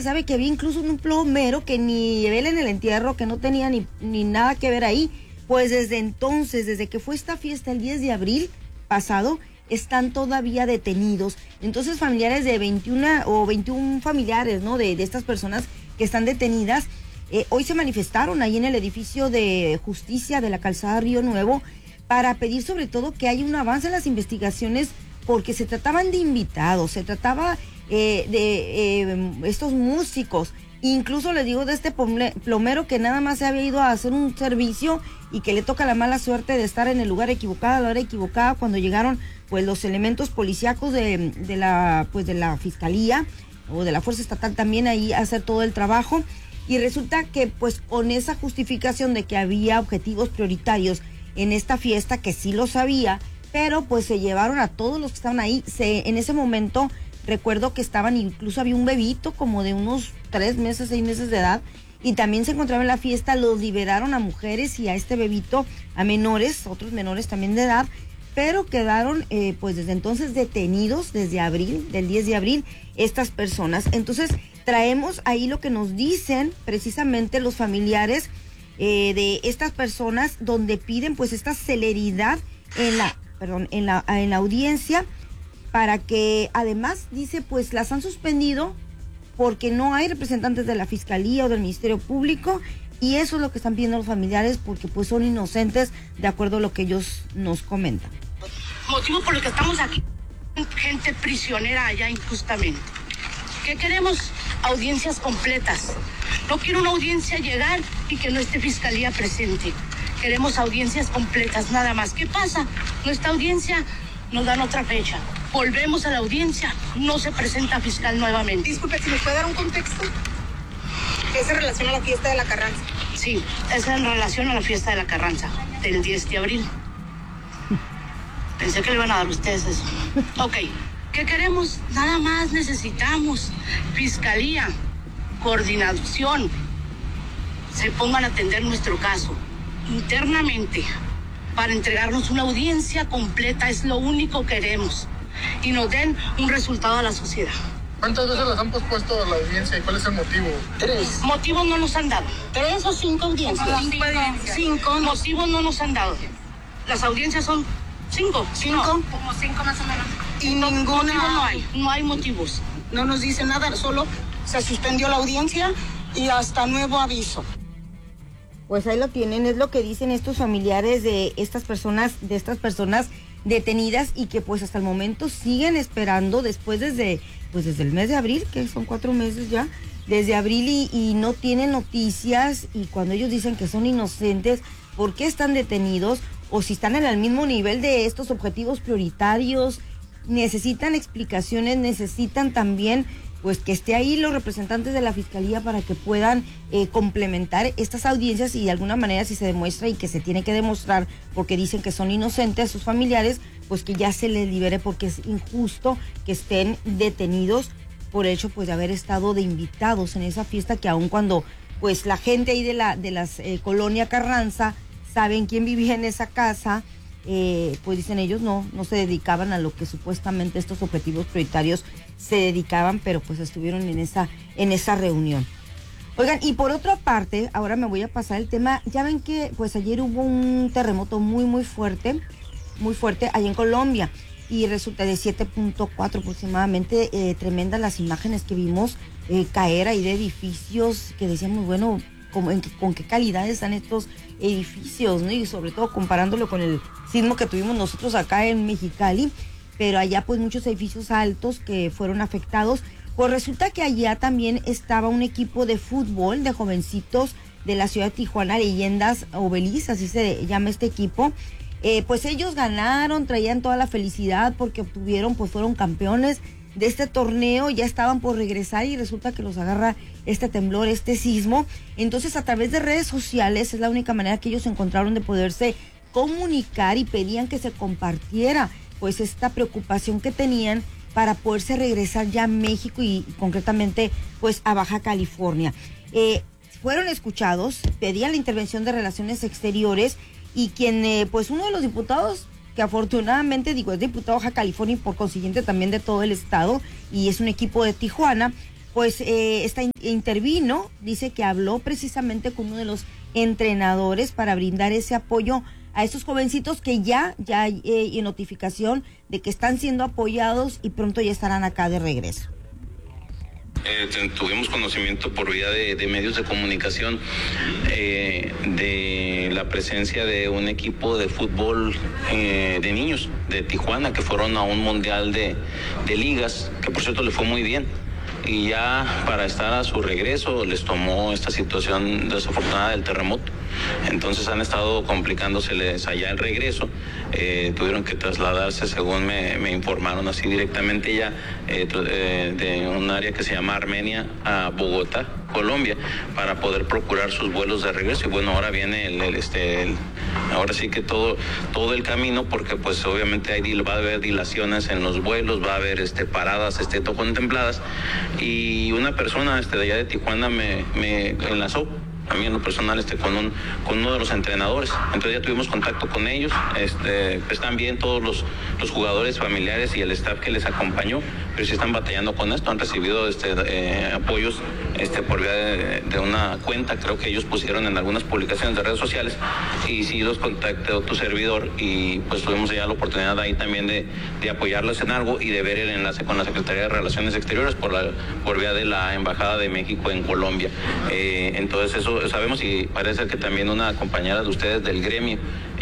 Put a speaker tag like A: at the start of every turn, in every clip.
A: se sabe que había incluso un plomero que ni vela en el entierro, que no tenía ni nada que ver ahí. Pues desde entonces, desde que fue esta fiesta el 10 de abril pasado, están todavía detenidos. Entonces familiares de 21 familiares, ¿no? De estas personas que están detenidas, hoy se manifestaron ahí en el edificio de justicia de la calzada Río Nuevo para pedir sobre todo que haya un avance en las investigaciones, porque se trataban de invitados, se trataba de estos músicos. Incluso les digo de este plomero que nada más se había ido a hacer un servicio y que le toca la mala suerte de estar en el lugar equivocado, a la hora equivocada, cuando llegaron pues los elementos policíacos de la fiscalía o de la fuerza estatal también ahí a hacer todo el trabajo. Y resulta que pues con esa justificación de que había objetivos prioritarios en esta fiesta, que sí lo sabía, pero pues se llevaron a todos los que estaban ahí. En ese momento recuerdo que estaban, incluso había un bebito como de unos 3 meses, 6 meses de edad, y también se encontraba en la fiesta. Los liberaron a mujeres y a este bebito, a menores, otros menores también de edad, pero quedaron pues desde entonces detenidos desde abril, del 10 de abril, estas personas. Entonces traemos ahí lo que nos dicen precisamente los familiares de estas personas, donde piden pues esta celeridad en la audiencia, para que además, dice, pues las han suspendido porque no hay representantes de la Fiscalía o del Ministerio Público, y eso es lo que están pidiendo los familiares, porque pues son inocentes, de acuerdo a lo que ellos nos comentan.
B: Motivo por el que estamos aquí, gente prisionera allá injustamente. ¿Qué queremos? Audiencias completas. No quiero una audiencia llegar y que no esté Fiscalía presente. Queremos audiencias completas, nada más. ¿Qué pasa? Nuestra audiencia nos dan otra fecha. Volvemos a la audiencia, no se presenta fiscal nuevamente.
C: Disculpe, si nos puede dar un contexto. ¿Es en relación a la fiesta de la Carranza?
B: Sí, es en relación a la fiesta de la Carranza, del 10 de abril. Pensé que le iban a dar ustedes eso. Ok, ¿qué queremos? Nada más necesitamos Fiscalía, coordinación, se pongan a atender nuestro caso internamente para entregarnos una audiencia completa. Es lo único que queremos, y nos den un resultado a la sociedad.
D: ¿Cuántas veces las han pospuesto a la audiencia y cuál es el motivo?
B: 3. Motivos no nos han dado. 3 o 5 audiencias. 5 motivos no nos han dado. Las audiencias son 5. 5.
C: Como 5 más o menos. Y ninguna.
B: No hay motivos.
C: No nos dice nada, solo se suspendió la audiencia y hasta nuevo aviso.
A: Pues ahí lo tienen, es lo que dicen estos familiares de estas personas detenidas, y que pues hasta el momento siguen esperando después desde el mes de abril, que son 4 meses ya, desde abril, y no tienen noticias. Y cuando ellos dicen que son inocentes, ¿por qué están detenidos? O si están en el mismo nivel de estos objetivos prioritarios, necesitan explicaciones, necesitan también pues que esté ahí los representantes de la Fiscalía para que puedan complementar estas audiencias, y de alguna manera, si se demuestra, y que se tiene que demostrar, porque dicen que son inocentes sus familiares, pues que ya se les libere, porque es injusto que estén detenidos por el hecho pues de haber estado de invitados en esa fiesta, que aun cuando pues la gente ahí de las colonia Carranza saben quién vivía en esa casa, pues dicen ellos no se dedicaban a lo que supuestamente estos objetivos prioritarios se dedicaban, pero pues estuvieron en esa reunión. Oigan, y por otra parte, ahora me voy a pasar el tema. Ya ven que pues ayer hubo un terremoto muy fuerte allá en Colombia, y resulta de 7.4 aproximadamente. Tremendas las imágenes que vimos caer ahí de edificios, que decíamos, bueno, con qué calidad están estos edificios, ¿no? Y sobre todo comparándolo con el sismo que tuvimos nosotros acá en Mexicali, pero allá pues muchos edificios altos que fueron afectados. Pues resulta que allá también estaba un equipo de fútbol de jovencitos de la ciudad de Tijuana, Leyendas Obelis, así se llama este equipo. Pues ellos ganaron, traían toda la felicidad porque fueron campeones de este torneo, ya estaban por regresar, y resulta que los agarra este temblor, este sismo. Entonces, a través de redes sociales es la única manera que ellos encontraron de poderse comunicar, y pedían que se compartiera pues esta preocupación que tenían para poderse regresar ya a México, y concretamente pues a Baja California. Fueron escuchados, pedían la intervención de Relaciones Exteriores, y quien pues uno de los diputados, que afortunadamente es diputado de Baja California y por consiguiente también de todo el estado, y es un equipo de Tijuana, pues intervino, dice que habló precisamente con uno de los entrenadores para brindar ese apoyo a estos jovencitos que ya hay notificación de que están siendo apoyados y pronto ya estarán acá de regreso.
E: Tuvimos conocimiento por vía de medios de comunicación de la presencia de un equipo de fútbol de niños de Tijuana que fueron a un mundial de ligas, que por cierto le fue muy bien. Y ya para estar a su regreso les tomó esta situación desafortunada del terremoto. Entonces han estado complicándoseles allá el regreso. Tuvieron que trasladarse, según me informaron así directamente ya, de un área que se llama Armenia a Bogotá, Colombia, para poder procurar sus vuelos de regreso. Y bueno, ahora viene ahora sí que todo el camino, porque pues obviamente va a haber dilaciones en los vuelos, va a haber paradas contempladas. Y una persona de allá de Tijuana me enlazó a mí en lo personal con uno de los entrenadores. Entonces ya tuvimos contacto con ellos. Están bien todos los jugadores, familiares y el staff que les acompañó, pero sí están batallando con esto. Han recibido apoyos por vía de una cuenta, creo que ellos pusieron en algunas publicaciones de redes sociales, y sí los contactó tu servidor, y pues tuvimos ya la oportunidad ahí también de apoyarlos en algo y de ver el enlace con la Secretaría de Relaciones Exteriores por vía de la Embajada de México en Colombia. Entonces eso sabemos, y parece que también una compañera de ustedes del gremio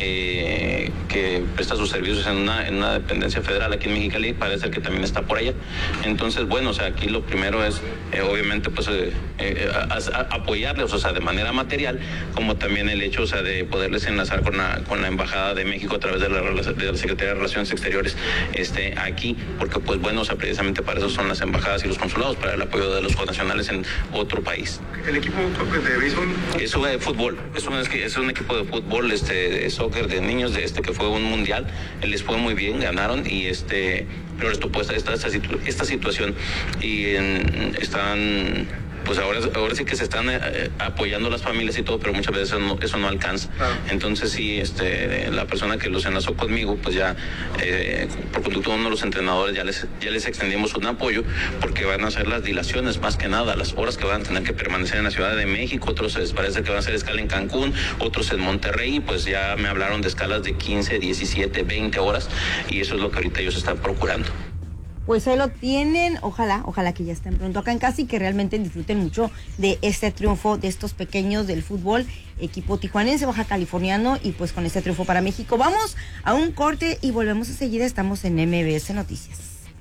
E: que presta sus servicios en una dependencia federal aquí en Mexicali, parece que también está por allá. Entonces, bueno, aquí lo primero es obviamente pues apoyarles, de manera material, como también el hecho, de poderles enlazar con la Embajada de México a través de la Secretaría de Relaciones Exteriores aquí, porque pues bueno, precisamente para eso son las embajadas y los consulados, para el apoyo de los connacionales en otro país.
D: ¿El equipo de béisbol?
E: Es de fútbol, es un equipo de fútbol, de soccer de niños, que fue un mundial, les fue muy bien, ganaron, y pero esto pues esta situación, y están pues ahora sí que se están apoyando las familias y todo, pero muchas veces eso no alcanza. Claro. Entonces sí, la persona que los enlazó conmigo, pues ya por conducto de uno de los entrenadores ya les extendimos un apoyo, porque van a hacer las dilaciones, más que nada las horas que van a tener que permanecer en la Ciudad de México. Otros les parece que van a hacer escala en Cancún, otros en Monterrey, pues ya me hablaron de escalas de 15, 17, 20 horas, y eso es lo que ahorita ellos están procurando.
A: Pues ahí lo tienen, ojalá que ya estén pronto acá en casa y que realmente disfruten mucho de este triunfo de estos pequeños del fútbol, equipo tijuanense, baja californiano, y pues con este triunfo para México. Vamos a un corte y volvemos enseguida. Estamos en MBS Noticias.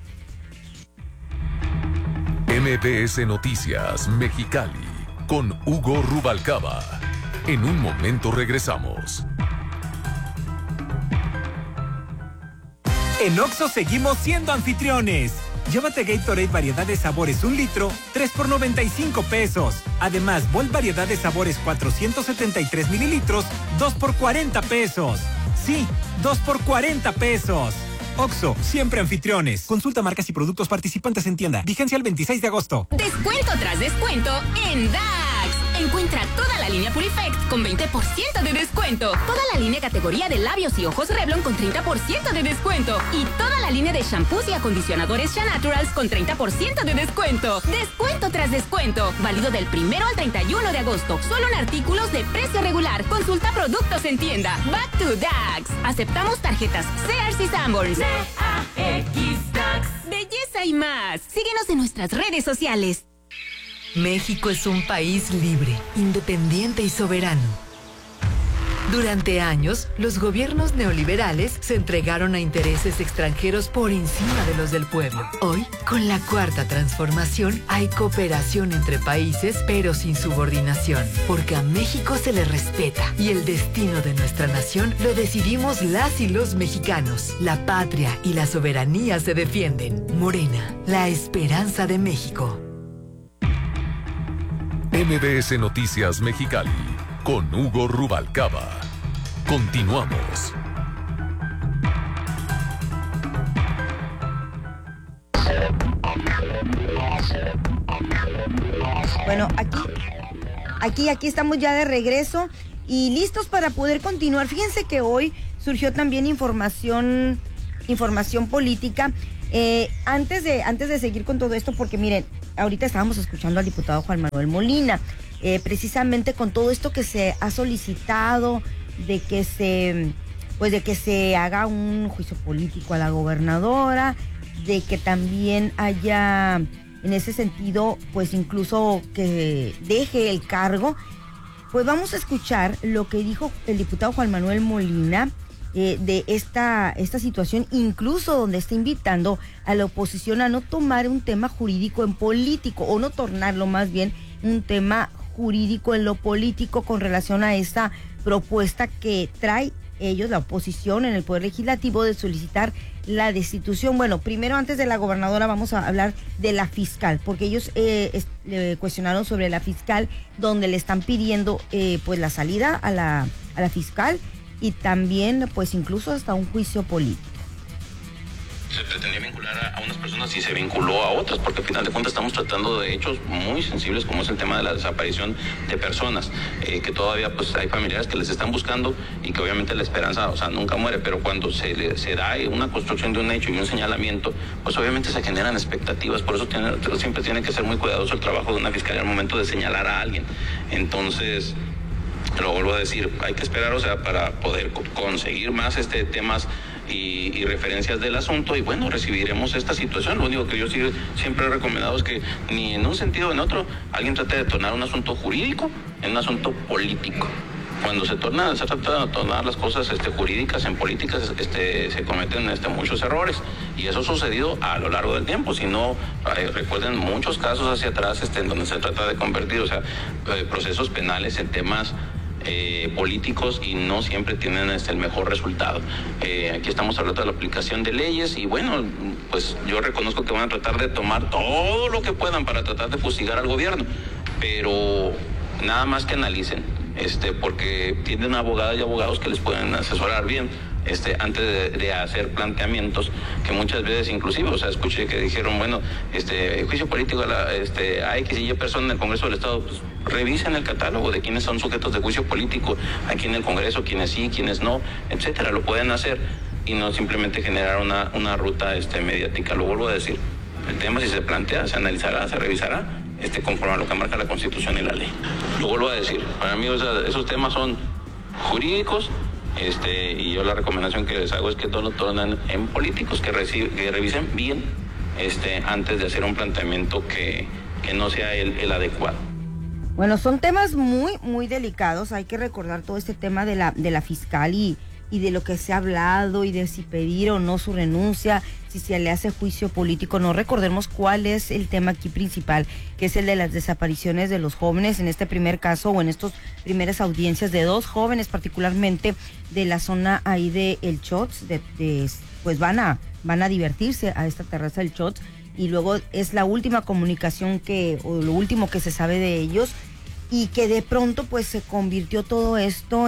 F: MBS Noticias Mexicali con Hugo Rubalcaba. En un momento regresamos.
G: En Oxxo seguimos siendo anfitriones. Llévate Gatorade variedad de sabores 1 litro, 3 por 95 pesos. Además, Volt variedad de sabores 473 mililitros, 2 por 40 pesos. Sí, 2 por 40 pesos. Oxxo, siempre anfitriones. Consulta marcas y productos participantes en tienda. Vigencia el 26 de agosto.
H: Descuento tras descuento en DAX. Encuentra toda la línea Purifect con 20% de descuento. Toda la línea categoría de labios y ojos Revlon con 30% de descuento. Y toda la línea de shampoos y acondicionadores Shanaturals con 30% de descuento. Descuento tras descuento. Válido del 1 al 31 de agosto. Solo en artículos de precio regular. Consulta productos en tienda. Back to DAX. Aceptamos tarjetas Sears y Sanborns. DAX. DAX. Belleza y más. Síguenos en nuestras redes sociales.
I: México es un país libre, independiente y soberano. Durante años, los gobiernos neoliberales se entregaron a intereses extranjeros por encima de los del pueblo. Hoy, con la Cuarta Transformación, hay cooperación entre países, pero sin subordinación, porque a México se le respeta y el destino de nuestra nación lo decidimos las y los mexicanos. La patria y la soberanía se defienden. Morena, la esperanza de México.
F: MBS Noticias Mexicali con Hugo Rubalcaba. Continuamos.
A: Bueno, aquí estamos ya de regreso y listos para poder continuar. Fíjense que hoy surgió también información política. Antes de seguir con todo esto, porque miren, ahorita estábamos escuchando al diputado Juan Manuel Molina, precisamente con todo esto que se ha solicitado de que se haga un juicio político a la gobernadora, de que también haya, en ese sentido, pues incluso que deje el cargo. Pues vamos a escuchar lo que dijo el diputado Juan Manuel Molina de esta situación, incluso donde está invitando a la oposición a no tomar un tema jurídico en político, o no tornarlo más bien un tema jurídico en lo político con relación a esta propuesta que trae ellos, la oposición, en el Poder Legislativo, de solicitar la destitución. Bueno, primero, antes de la gobernadora, vamos a hablar de la fiscal, porque ellos le cuestionaron sobre la fiscal, donde le están pidiendo pues la salida a la fiscal, y también pues incluso hasta un juicio político.
E: Se pretendía vincular a unas personas y se vinculó a otras, porque al final de cuentas estamos tratando de hechos muy sensibles, como es el tema de la desaparición de personas, que todavía pues hay familiares que les están buscando, y que obviamente la esperanza, o sea, nunca muere, pero cuando se da una construcción de un hecho y un señalamiento, pues obviamente se generan expectativas. Por eso siempre tiene que ser muy cuidadoso el trabajo de una fiscalía al momento de señalar a alguien. Entonces, lo vuelvo a decir, hay que esperar, o sea, para poder conseguir más temas y referencias del asunto, y bueno, recibiremos esta situación. Lo único que yo siempre he recomendado es que ni en un sentido ni en otro alguien trate de tornar un asunto jurídico en un asunto político. Cuando se trata de tornar las cosas jurídicas en políticas, se cometen muchos errores, y eso ha sucedido a lo largo del tiempo. Si no, recuerden muchos casos hacia atrás en donde se trata de convertir, o sea, procesos penales en temas políticos, y no siempre tienen el mejor resultado. Aquí estamos hablando de la aplicación de leyes, y bueno, pues yo reconozco que van a tratar de tomar todo lo que puedan para tratar de fustigar al gobierno, pero nada más que analicen, porque tienen abogadas y abogados que les pueden asesorar bien antes de hacer planteamientos que muchas veces, inclusive, o sea, escuché que dijeron, bueno, juicio político a X y Y persona en el Congreso del Estado. Pues revisen el catálogo de quiénes son sujetos de juicio político aquí en el Congreso, quiénes sí, quiénes no, etcétera. Lo pueden hacer, y no simplemente generar una ruta mediática. Lo vuelvo a decir, el tema, si se plantea, se analizará, se revisará conforme a lo que marca la Constitución y la ley. Lo vuelvo a decir, para mí, o sea, esos temas son jurídicos, y yo la recomendación que les hago es que no lo tornen en políticos, que revisen bien antes de hacer un planteamiento que no sea el adecuado.
A: Bueno, son temas muy, muy delicados. Hay que recordar todo este tema de la fiscal y de lo que se ha hablado, y de si pedir o no su renuncia, si se le hace juicio político. No, recordemos cuál es el tema aquí principal, que es el de las desapariciones de los jóvenes, en este primer caso, o en estas primeras audiencias de 2 jóvenes, particularmente de la zona ahí de El Chots, pues van a divertirse a esta terraza del Chots, y luego es la última comunicación o lo último que se sabe de ellos, y que de pronto pues se convirtió todo esto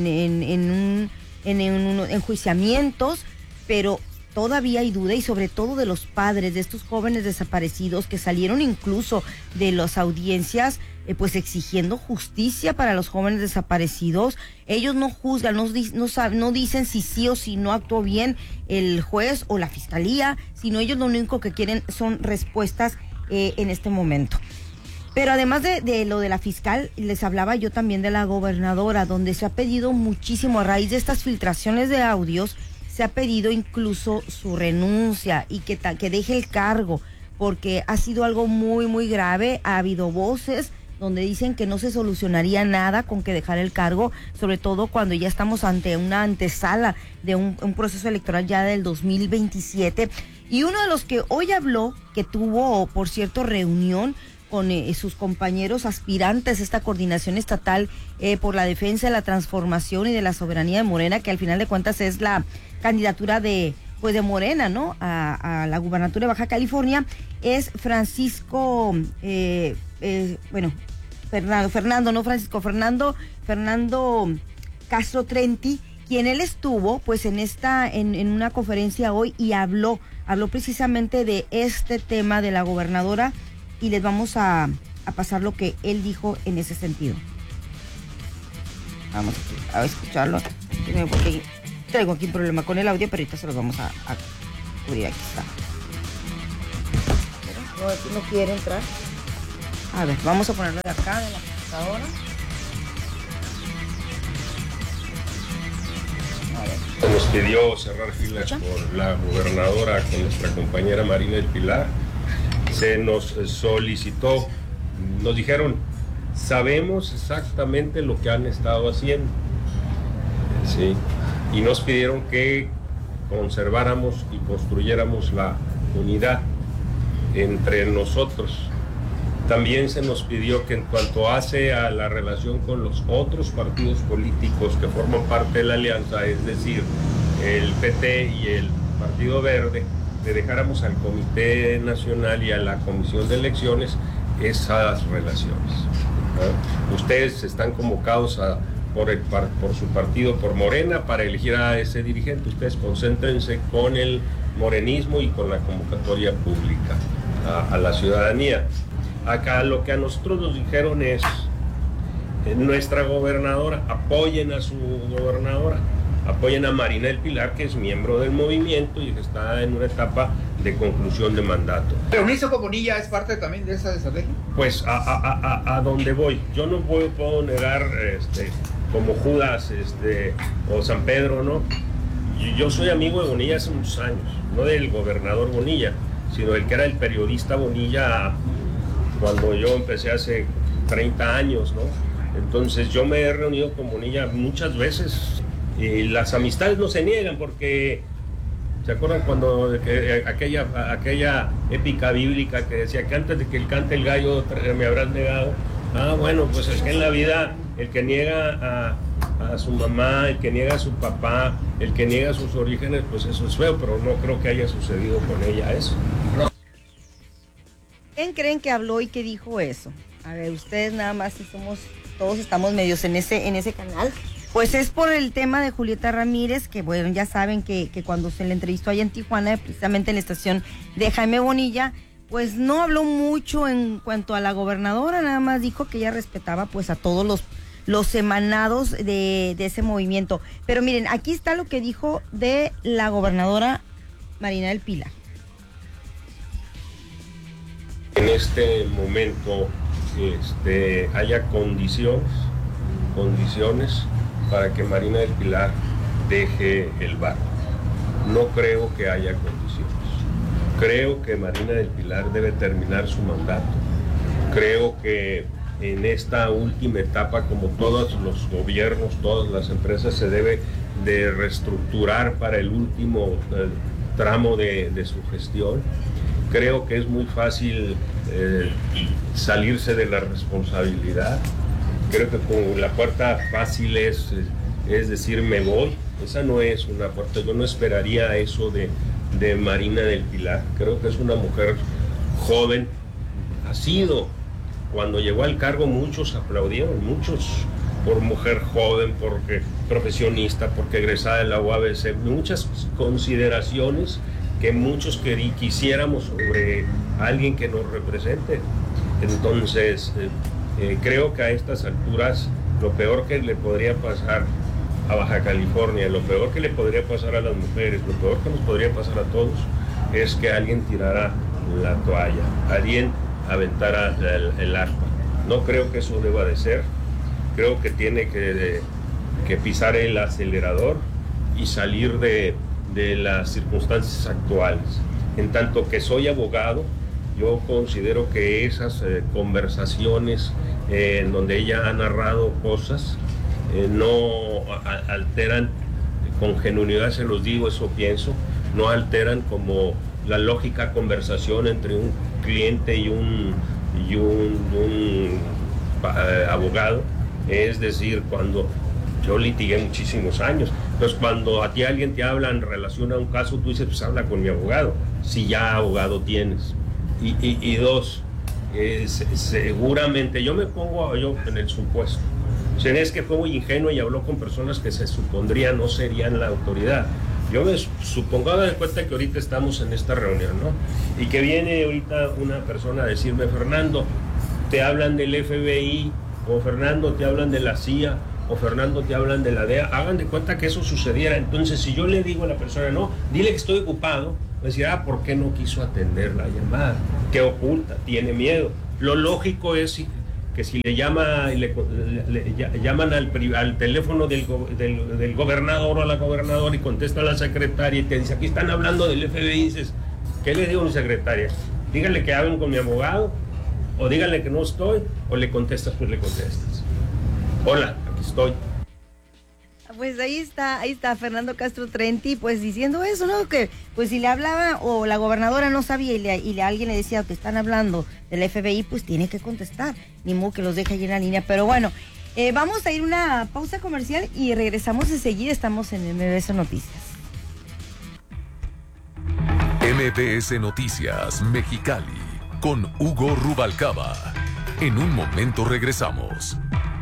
A: en enjuiciamientos, pero todavía hay duda, y sobre todo de los padres de estos jóvenes desaparecidos, que salieron incluso de las audiencias pues exigiendo justicia para los jóvenes desaparecidos. Ellos no juzgan, no dicen si sí o si no actuó bien el juez o la fiscalía, sino ellos lo único que quieren son respuestas en este momento. Pero además de lo de la fiscal, les hablaba yo también de la gobernadora, donde se ha pedido muchísimo, a raíz de estas filtraciones de audios, se ha pedido incluso su renuncia y que deje el cargo, porque ha sido algo muy, muy grave. Ha habido voces donde dicen que no se solucionaría nada con que dejara el cargo, sobre todo cuando ya estamos ante una antesala de un proceso electoral ya del 2027. Y uno de los que hoy habló, que tuvo, por cierto, reunión con sus compañeros aspirantes, esta coordinación estatal por la defensa de la transformación y de la soberanía de Morena, que al final de cuentas es la candidatura de Morena, ¿no?, a la gubernatura de Baja California, es Fernando Castro Trenti, quien él estuvo pues en una conferencia hoy, y habló precisamente de este tema de la gobernadora, y les vamos a pasar lo que él dijo en ese sentido. Vamos a escucharlo, porque traigo aquí un problema con el audio, pero ahorita se los vamos a cubrir. Aquí está. no quiere entrar. A ver, vamos a ponerlo de acá, de la computadora.
J: Se nos pidió cerrar filas por la gobernadora con nuestra compañera Marina del Pilar. Se nos solicitó, nos dijeron, sabemos exactamente lo que han estado haciendo. Sí. Y nos pidieron que conserváramos y construyéramos la unidad entre nosotros. También se nos pidió que en cuanto hace a la relación con los otros partidos políticos que forman parte de la alianza, es decir, el PT y el Partido Verde, le dejáramos al Comité Nacional y a la Comisión de Elecciones esas relaciones. ¿No? Ustedes están convocados por su partido, por Morena, para elegir a ese dirigente. Ustedes concéntrense con el morenismo y con la convocatoria pública a la ciudadanía. Acá lo que a nosotros nos dijeron es, nuestra gobernadora, apoyen a su gobernadora, apoyen a Marina del Pilar, que es miembro del movimiento y que está en una etapa de conclusión de mandato.
K: ¿Reunirse con Bonilla es parte también de esa estrategia?
J: Pues a donde voy. Yo no puedo negar, como Judas o San Pedro, ¿no? Yo soy amigo de Bonilla hace muchos años, no del gobernador Bonilla, sino del que era el periodista Bonilla cuando yo empecé hace 30 años, ¿no? Entonces yo me he reunido con Bonilla muchas veces y las amistades no se niegan porque, ¿se acuerdan cuando aquella épica bíblica que decía que antes de que cante el gallo me habrás negado? Ah, bueno, pues es que en la vida el que niega a su mamá, el que niega a su papá, el que niega sus orígenes, pues eso es feo, pero no creo que haya sucedido con ella eso.
A: ¿Quién creen que habló y que dijo eso? A ver, ustedes nada más, si todos estamos medios en ese canal. Pues es por el tema de Julieta Ramírez, que bueno, ya saben que cuando se le entrevistó allá en Tijuana, precisamente en la estación de Jaime Bonilla, pues no habló mucho en cuanto a la gobernadora, nada más dijo que ella respetaba pues a todos los emanados de ese movimiento. Pero miren, aquí está lo que dijo de la gobernadora Marina del Pilar.
J: En este momento haya condiciones para que Marina del Pilar deje el barco. No creo que haya condiciones. Creo que Marina del Pilar debe terminar su mandato. Creo que en esta última etapa, como todos los gobiernos, todas las empresas, se debe de reestructurar para el último tramo de su gestión. Creo que es muy fácil salirse de la responsabilidad. Creo que con la puerta fácil es decir me voy. Esa no es una puerta. Yo no esperaría eso de Marina del Pilar. Creo que es una mujer joven. Ha sido, cuando llegó al cargo muchos aplaudieron, muchos por mujer joven, porque profesionista, porque egresada de la UABC, muchas consideraciones que muchos quisiéramos sobre alguien que nos represente. Entonces, creo que a estas alturas lo peor que le podría pasar a Baja California, lo peor que le podría pasar a las mujeres, lo peor que nos podría pasar a todos, es que alguien tirara la toalla, alguien aventara el arpa. No creo que eso deba de ser. Creo que tiene que pisar el acelerador y salir de las circunstancias actuales. En tanto que soy abogado, yo considero que esas conversaciones en donde ella ha narrado cosas no alteran, con genuinidad se los digo, eso pienso, no alteran como la lógica conversación entre un cliente y un abogado. Es decir, cuando yo litigué muchísimos años, entonces cuando a ti alguien te habla en relación a un caso, tú dices, pues habla con mi abogado, si ya abogado tienes. Y dos, seguramente, yo me pongo en el supuesto, si es que fue muy ingenuo y habló con personas que se supondría no serían la autoridad. Yo me supongo, de cuenta que ahorita estamos en esta reunión, ¿no? Y que viene ahorita una persona a decirme, Fernando, te hablan del FBI, o Fernando, te hablan de la CIA, o Fernando, te hablan de la DEA. Hagan de cuenta que eso sucediera. Entonces, si yo le digo a la persona, no, dile que estoy ocupado, Decir, ¿por qué no quiso atender la llamada? ¿Qué oculta? ¿Tiene miedo? Lo lógico es que si le llaman al teléfono del gobernador o a la gobernadora y contesta a la secretaria y te dice, aquí están hablando del FBI, dices, ¿qué le digo a mi secretaria? Díganle que hablen con mi abogado, o díganle que no estoy, o le contestas, pues le contestas. Hola, aquí estoy.
A: Pues ahí está Fernando Castro Trenti, pues diciendo eso, ¿no? Que pues si le hablaba o la gobernadora no sabía y alguien le decía que están hablando del FBI, pues tiene que contestar, ni modo que los deje ahí en la línea. Pero bueno, vamos a ir a una pausa comercial y regresamos enseguida. Estamos en MBS Noticias.
F: MBS Noticias Mexicali con Hugo Rubalcaba. En un momento regresamos.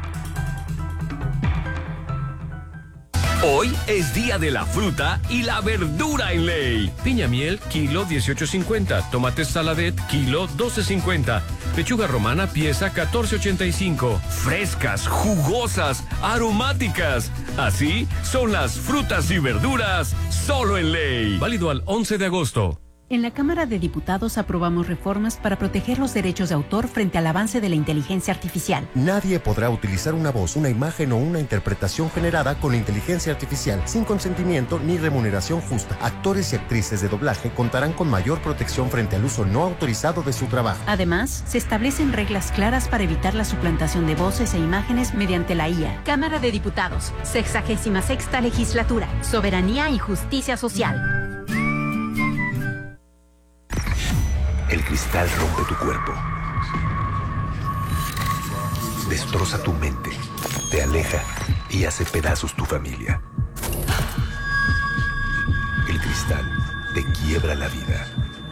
L: Hoy es día de la fruta y la verdura en Ley. Piña miel, kilo 18.50. Tomates saladet, kilo 12.50. Lechuga romana, pieza 14.85. Frescas, jugosas, aromáticas. Así son las frutas y verduras solo en Ley. Válido al 11 de agosto.
M: En la Cámara de Diputados aprobamos reformas para proteger los derechos de autor frente al avance de la inteligencia artificial.
N: Nadie podrá utilizar una voz, una imagen o una interpretación generada con inteligencia artificial sin consentimiento ni remuneración justa. Actores y actrices de doblaje contarán con mayor protección frente al uso no autorizado de su trabajo.
M: Además, se establecen reglas claras para evitar la suplantación de voces e imágenes mediante la IA.
H: Cámara de Diputados, 66ª Legislatura, Soberanía y Justicia Social.
O: El cristal rompe tu cuerpo, destroza tu mente, te aleja y hace pedazos tu familia. El cristal te quiebra la vida.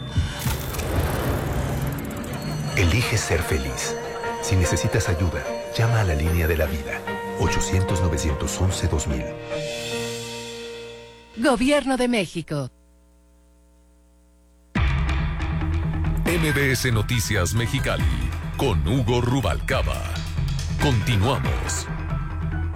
O: Elige ser feliz. Si necesitas ayuda, llama a la línea de la vida, 800-911-2000.
I: Gobierno de México.
F: MBS Noticias Mexicali con Hugo Rubalcaba. Continuamos.